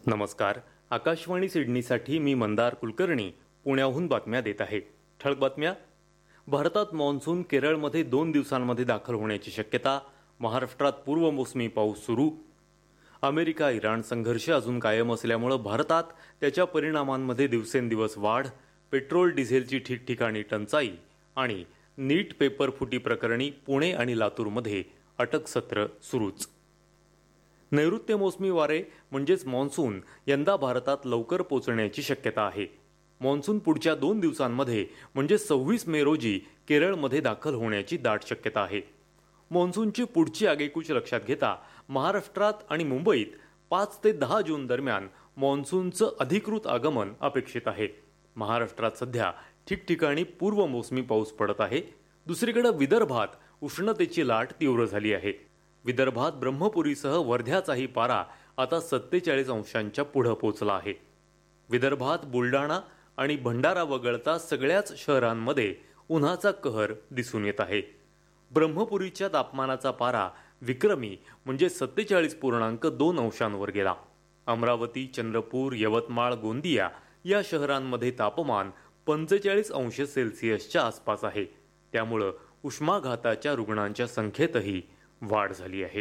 नमस्कार. आकाशवाणी सिडनीसाठी मी मंदार कुलकर्णी पुण्याहून बातम्या देत आहे. ठळक बातम्या. भारतात मान्सून केरळमध्ये 2 दिवसांमध्ये दाखल होण्याची शक्यता. महाराष्ट्रात पूर्वमोसमी पाऊस सुरू. अमेरिका इराण संघर्ष अजून कायम असल्यामुळे भारतात त्याच्या परिणामांमध्ये दिवसेंदिवस वाढ. पेट्रोल डिझेलची ठिकठिकाणी टंचाई आणि नीट पेपर फुटी प्रकरणी पुणे आणि लातूरमध्ये अटक सत्र सुरूच. नैऋत्य मोसमी वारे म्हणजेच मान्सून यंदा भारतात लवकर पोहोचण्याची शक्यता आहे. मान्सून पुढच्या 2 दिवसांमध्ये म्हणजे 26 मे रोजी केरळमध्ये दाखल होण्याची दाट शक्यता आहे. मान्सूनची पुढची आगेकूच लक्षात घेता महाराष्ट्रात आणि मुंबईत 5 ते 10 जून दरम्यान मान्सूनचं अधिकृत आगमन अपेक्षित आहे. महाराष्ट्रात सध्या ठिकठिकाणी पूर्व मोसमी पाऊस पडत आहे. दुसरीकडे विदर्भात उष्णतेची लाट तीव्र झाली आहे. विदर्भात ब्रह्मपुरीसह वर्ध्याचाही पारा आता 47 अंशांच्या पुढे पोहोचला आहे. विदर्भात बुलडाणा आणि भंडारा वगळता सगळ्याच शहरांमध्ये उन्हाचा कहर दिसून येत आहे. ब्रह्मपुरीच्या तापमानाचा पारा विक्रमी म्हणजे 47.2 अंशांवर गेला. अमरावती, चंद्रपूर, यवतमाळ, गोंदिया या शहरांमध्ये तापमान 45 अंश सेल्सिअसच्या आसपास आहे. त्यामुळं उष्माघाताच्या रुग्णांच्या संख्येतही वाढ झाली आहे.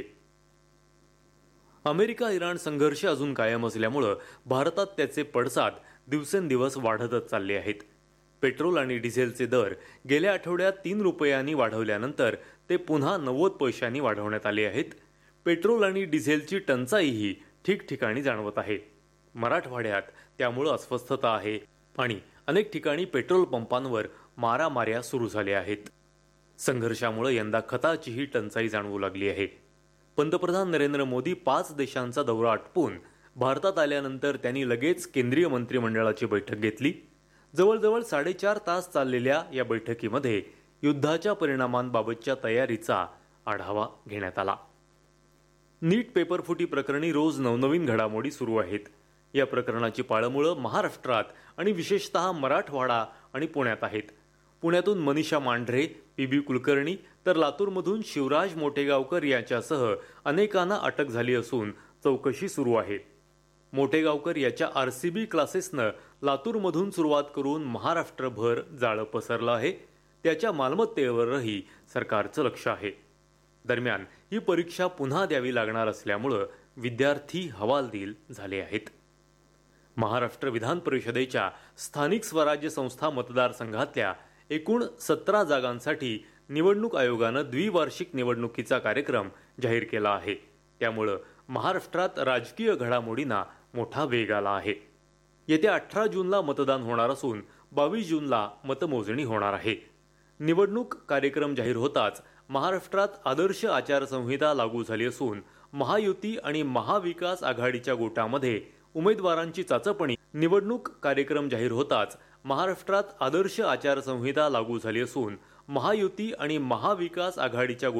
अमेरिका इराण संघर्ष अजून कायम असल्यामुळे भारतात त्याचे पडसाद दिवसेंदिवस वाढतच चालले आहेत. पेट्रोल आणि डिझेलचे दर गेल्या आठवड्यात 3 रुपयांनी वाढवल्यानंतर ते पुन्हा 90 पैशांनी वाढवण्यात आले आहेत. पेट्रोल आणि डिझेलची टंचाईही ठिकठिकाणी जाणवत आहे. मराठवाड्यात त्यामुळे अस्वस्थता आहे आणि अनेक ठिकाणी पेट्रोल पंपांवर मारामाऱ्या सुरू झाल्या आहेत. संघर्षामुळे यंदा खताचीही टंचाई जाणवू लागली आहे. पंतप्रधान नरेंद्र मोदी 5 देशांचा दौरा आटपून भारतात आल्यानंतर त्यांनी लगेच केंद्रीय मंत्रिमंडळाची बैठक घेतली. जवळजवळ 4.5 तास चाललेल्या या बैठकीमध्ये युद्धाच्या परिणामांबाबतच्या तयारीचा आढावा घेण्यात आला. नीट पेपरफुटी प्रकरणी रोज नवनवीन घडामोडी सुरू आहेत. या प्रकरणाची पाळंमुळं महाराष्ट्रात आणि विशेषतः मराठवाडा आणि पुण्यात आहेत. पुण्यातून मनीषा मांढरे, पी.बी. कुलकर्णी तर लातूरमधून शिवराज मोटेगावकर यांच्यासह अनेकांना अटक झाली असून चौकशी सुरू आहे. मोटेगावकर याच्या RCB क्लासेसनं लातूरमधून सुरुवात करून महाराष्ट्रभर जाळं पसरलं आहे. त्याच्या मालमत्तेवरही सरकारचं लक्ष आहे. दरम्यान ही परीक्षा पुन्हा द्यावी लागणार असल्यामुळं विद्यार्थी हवालदिल झाले आहेत. महाराष्ट्र विधान परिषदेच्या स्थानिक स्वराज्य संस्था मतदारसंघातल्या एकूण 17 जागांसाठी निवडणूक आयोगानं द्विवार्षिक निवडणुकीचा कार्यक्रम जाहीर केला आहे. त्यामुळं महाराष्ट्रात राजकीय घडामोडींना मोठा वेग आला आहे. येत्या 18 जूनला मतदान होणार असून 22 जूनला मतमोजणी होणार आहे. निवडणूक कार्यक्रम जाहीर होताच महाराष्ट्रात आदर्श आचारसंहिता लागू झाली असून महायुती आणि महाविकास आघाडीच्या गोटामध्ये उमेदवारांची चाचपणी. निवडणूक कार्यक्रम जाहीर होताच महाराष्ट्रात आदर्श आचारसंहिता लागू झाली असून महायुती आणि महाविकास आघाडीच्या